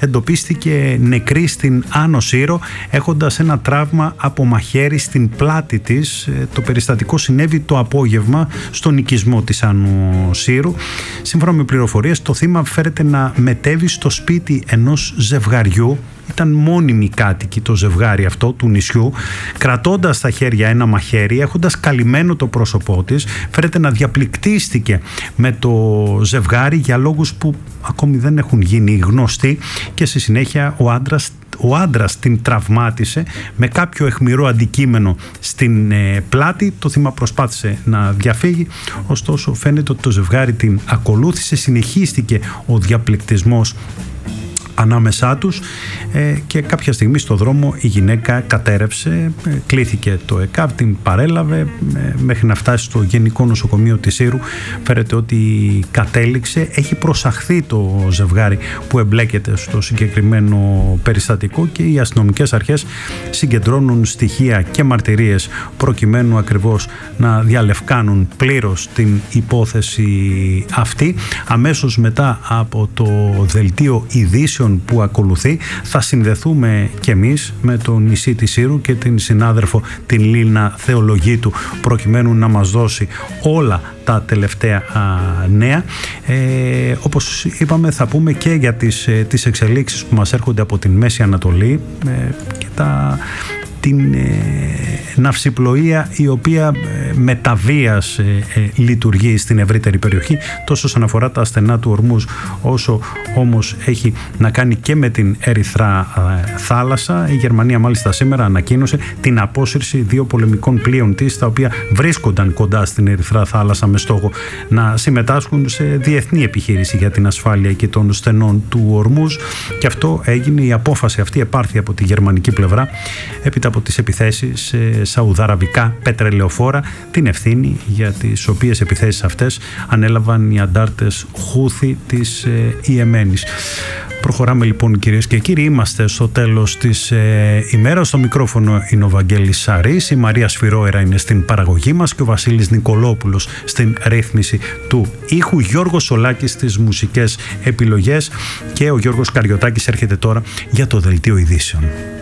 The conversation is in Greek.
εντοπίστηκε νεκρή στην Άνω Σύρο έχοντας ένα τραύμα από μαχαίρι στην πλάτη της. Το περιστατικό συνέβη το απόγευμα στον οικισμό της Άνω Σύρου. Σύμφωνα με πληροφορίες, το θύμα φέρεται να μετέβει στο σπίτι ενός ζευγαριού. Ήταν μόνιμοι κάτοικοι το ζευγάρι αυτό του νησιού, κρατώντας στα χέρια ένα μαχαίρι, έχοντας καλυμμένο το πρόσωπό της. Φέρεται να διαπληκτίστηκε με το ζευγάρι για λόγους που ακόμη δεν έχουν γίνει γνωστοί και στη συνέχεια ο άντρας την τραυμάτισε με κάποιο αιχμηρό αντικείμενο στην πλάτη. Το θύμα προσπάθησε να διαφύγει, ωστόσο φαίνεται ότι το ζευγάρι την ακολούθησε. Συνεχίστηκε ο διαπληκτισμός ανάμεσά τους και κάποια στιγμή στο δρόμο η γυναίκα κατέρευσε, κλήθηκε το ΕΚΑΒ, την παρέλαβε μέχρι να φτάσει στο Γενικό Νοσοκομείο της Σύρου. Φέρεται ότι κατέληξε. Έχει προσαχθεί το ζευγάρι που εμπλέκεται στο συγκεκριμένο περιστατικό και οι αστυνομικές αρχές συγκεντρώνουν στοιχεία και μαρτυρίες προκειμένου ακριβώς να διαλευκάνουν πλήρως την υπόθεση αυτή. Αμέσως μετά από το δελτίο ειδήσεων που ακολουθεί θα συνδεθούμε κι εμείς με το νησί της Σύρου και την συνάδελφο την Λίνα Θεολογίτου προκειμένου να μας δώσει όλα τα τελευταία νέα. Όπως είπαμε, θα πούμε και για τις εξελίξεις που μας έρχονται από την Μέση Ανατολή και την ναυσιπλοεία η οποία με τα βίας λειτουργεί στην ευρύτερη περιοχή, τόσο όσον αφορά τα στενά του Ορμούζ, όσο όμως έχει να κάνει και με την Ερυθρά θάλασσα. Η Γερμανία μάλιστα σήμερα ανακοίνωσε την απόσυρση 2 πολεμικών πλοίων της, τα οποία βρίσκονταν κοντά στην Ερυθρά θάλασσα με στόχο να συμμετάσχουν σε διεθνή επιχείρηση για την ασφάλεια και των στενών του Ορμούζ. Και αυτό έγινε, η απόφαση αυτή επάρθη από τη γερμανική πλευρά έπειτα από τις επιθέσεις σε σαουδαραβικά πετρελαιοφόρα, την ευθύνη για τις οποίες επιθέσεις αυτές ανέλαβαν οι αντάρτες Χούθη της Ιεμένης. Προχωράμε λοιπόν, κυρίες και κύριοι, είμαστε στο τέλος της ημέρας. Στο μικρόφωνο είναι ο Βαγγέλης Σαρής, η Μαρία Σφυρόερα είναι στην παραγωγή μας και ο Βασίλης Νικολόπουλος στην ρύθμιση του ήχου, Γιώργος Σολάκης στις μουσικές επιλογές και ο Γιώργος Καριωτάκης έρχεται τώρα για το δελτίο ειδήσεων.